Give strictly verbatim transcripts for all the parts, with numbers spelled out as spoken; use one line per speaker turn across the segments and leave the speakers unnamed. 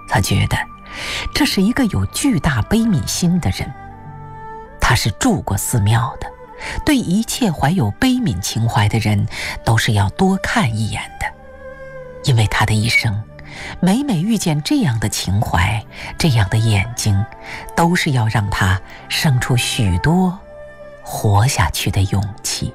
他觉得这是一个有巨大悲悯心的人。他是住过寺庙的，对一切怀有悲悯情怀的人都是要多看一眼的，因为他的一生每每遇见这样的情怀，这样的眼睛，都是要让他生出许多活下去的勇气。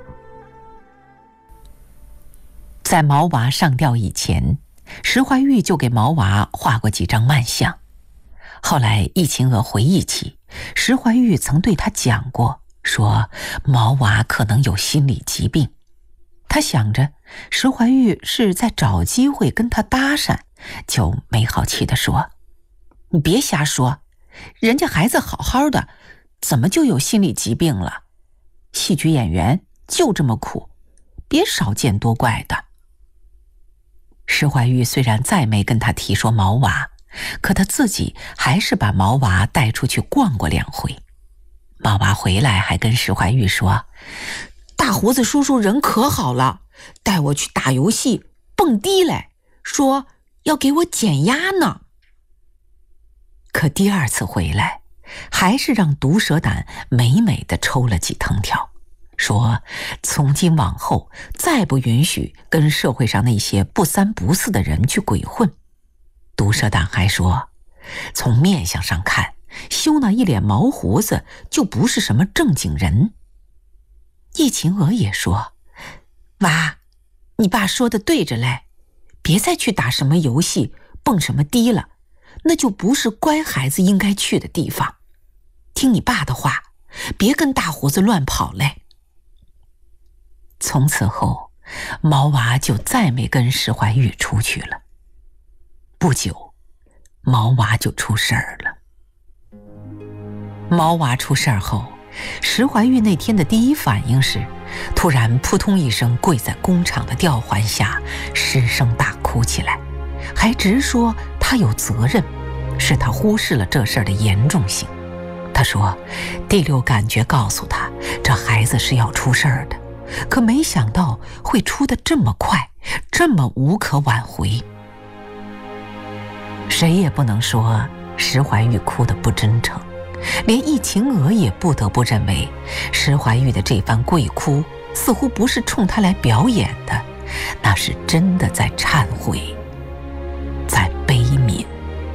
在毛娃上吊以前，石怀玉就给毛娃画过几张慢像。后来易秦娥回忆起，石怀玉曾对他讲过，说毛娃可能有心理疾病。他想着石怀玉是在找机会跟他搭讪，就没好气地说：你别瞎说，人家孩子好好的，怎么就有心理疾病了？戏剧演员就这么苦，别少见多怪的。石怀玉虽然再没跟他提说毛娃，可他自己还是把毛娃带出去逛过两回。毛娃回来还跟石怀玉说：大胡子叔叔人可好了，带我去打游戏蹦迪来，说要给我减压呢。可第二次回来，还是让毒蛇胆美美地抽了几藤条，说从今往后再不允许跟社会上那些不三不四的人去鬼混。毒蛇胆还说，从面相上看，修那一脸毛胡子就不是什么正经人。易秦娥也说：娃，你爸说的对着嘞，别再去打什么游戏蹦什么迪了，那就不是乖孩子应该去的地方。听你爸的话，别跟大胡子乱跑嘞。从此后，毛娃就再没跟石怀玉出去了。不久，毛娃就出事儿了。毛娃出事儿后，石怀玉那天的第一反应是，突然扑通一声跪在工厂的吊环下，失声大哭起来，还直说他有责任，是他忽视了这事儿的严重性。他说，第六感觉告诉他，这孩子是要出事儿的，可没想到会出得这么快，这么无可挽回。谁也不能说石怀玉哭得不真诚，连易秦娥也不得不认为，石怀玉的这番跪哭似乎不是冲他来表演的，那是真的在忏悔，在悲悯。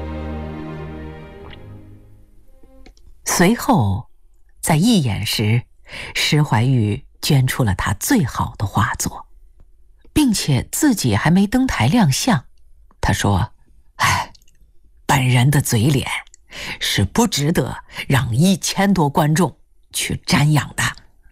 随后，在义演时，石怀玉捐出了他最好的画作，并且自己还没登台亮相。他说：哎，本人的嘴脸是不值得让一千多观众去瞻仰的。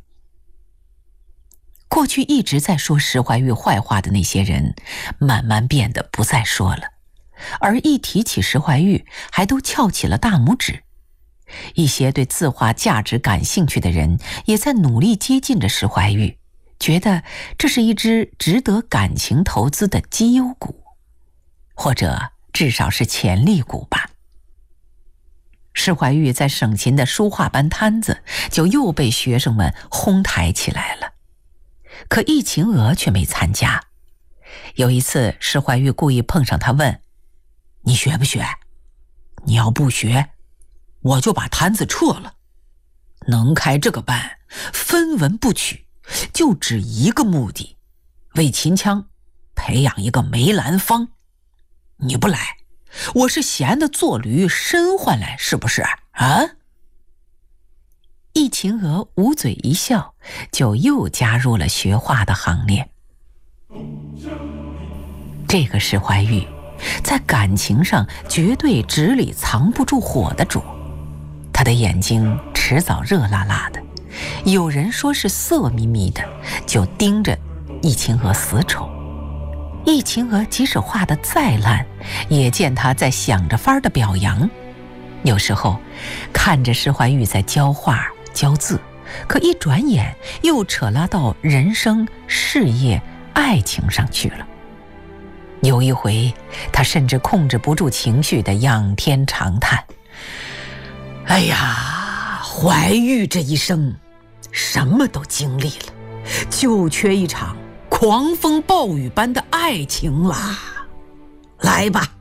过去一直在说石怀玉坏话的那些人，慢慢变得不再说了，而一提起石怀玉，还都翘起了大拇指。一些对字画价值感兴趣的人，也在努力接近着石怀玉，觉得这是一只值得感情投资的绩优股，或者至少是潜力股吧。石怀玉在省琴的书画班摊子就又被学生们哄抬起来了，可易秦娥却没参加。有一次，石怀玉故意碰上他问：你学不学？你要不学，我就把摊子撤了。能开这个班，分文不取，就只一个目的，为秦腔培养一个梅兰芳。你不来，我是闲的做驴身换来，是不是啊？易秦娥捂嘴一笑，就又加入了学画的行列。这个石怀玉在感情上绝对纸里藏不住火的主，他的眼睛迟早热辣辣的，有人说是色眯眯的，就盯着易秦娥死瞅。易秦娥即使画得再烂，也见他在想着法儿的表扬。有时候看着石怀玉在教画教字，可一转眼又扯拉到人生事业爱情上去了。有一回，他甚至控制不住情绪的仰天长叹：哎呀，怀玉这一生什么都经历了，就缺一场狂风暴雨般的爱情啦！来吧，